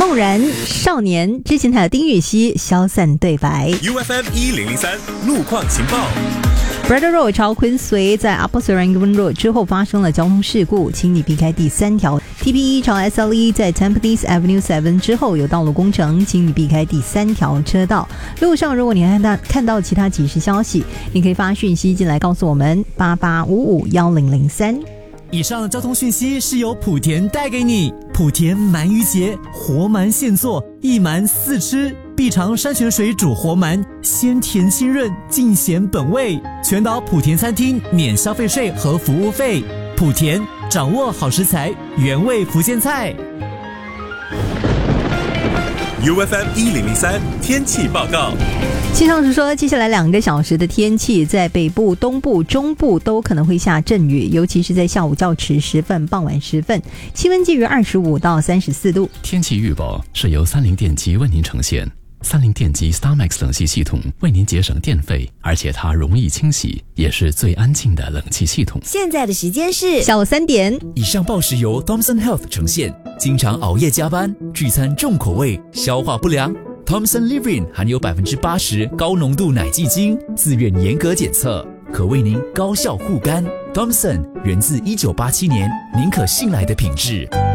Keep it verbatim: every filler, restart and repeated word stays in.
梦然少年之前还有丁禹兮消散对白。 U F M 一零零三路况情报。 Brother Road 朝昆绥在 Upper Serangoon Road 之后发生了交通事故，请你避开第三条。 T P 一 朝 S L E 在 Tampines Avenue 七之后有道路工程，请你避开第三条车道。路上如果你看到看到其他即时消息，你可以发讯息进来告诉我们八八五五一零零三。 以上交通讯息是由莆田带给你。莆田鳗鱼节，活鳗现做，一鳗四吃，必尝山泉水煮活鳗，鲜甜清润，尽显本味。全岛莆田餐厅免消费税和服务费。莆田掌握好食材，原味福建菜。 U F M 一零零三天气报告。 气象署说，接下来两个小时的天气，在北部、东部、中部都可能会下阵雨，尤其是在下午较迟时分、傍晚时分，气温介于二十五到三十四度。 天气预报是由三菱电机为您呈现。三菱电机 StarMax 冷气系统为您节省电费，而且它容易清洗，也是最安静的冷气系统。 现在的时间是下午三点。 以上报时由 Thomson Health 呈现。经常熬夜加班、聚餐重口味、消化不良， Thomson Living 含有 百分之八十 高浓度奶基精，自愿严格检测，可为您高效护肝。Thomson 源自一九八七年，您可信赖的品质。